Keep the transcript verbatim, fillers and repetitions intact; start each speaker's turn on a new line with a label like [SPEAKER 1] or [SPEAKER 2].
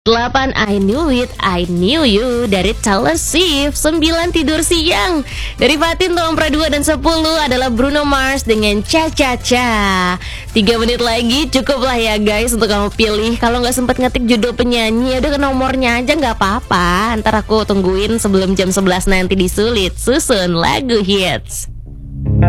[SPEAKER 1] Delapan I Knew It, I Knew You dari Taylor Swift. Sembilan Tidur Siang dari Fatin, Tom Pradua, dan sepuluh adalah Bruno Mars dengan Cha Cha Cha. Tiga menit lagi cukup lah ya guys untuk kamu pilih. Kalau nggak sempat ngetik judul penyanyi, ya udah ke nomornya aja nggak apa-apa. Ntar aku tungguin sebelum jam sebelas nanti disulit susun lagu hits.